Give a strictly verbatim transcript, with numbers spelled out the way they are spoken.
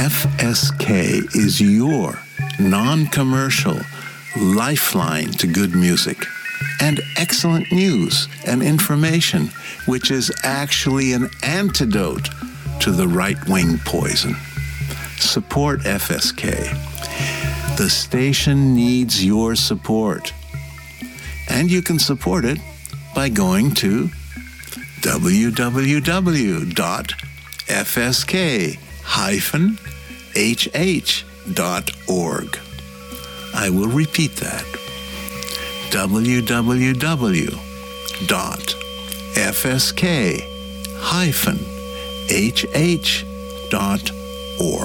F S K is your non-commercial lifeline to good music and excellent news and information, which is actually an antidote to the right-wing poison. Support F S K. The station needs your support. And you can support it by going to w w w dot f s k dash h h dot org. I will repeat that. w w w dot f s k dash h h dot org.